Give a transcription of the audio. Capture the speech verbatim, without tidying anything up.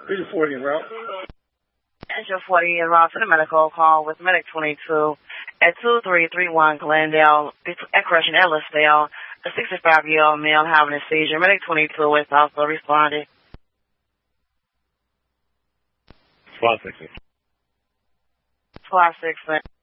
Here's your forty en route. That's your forty en route to the medical call with Medic twenty-two at two three three one Glendale, at correction, Ellisdale. A sixty-five-year-old male having a seizure. Medic twenty-two is also responded. Squad six. Squad six.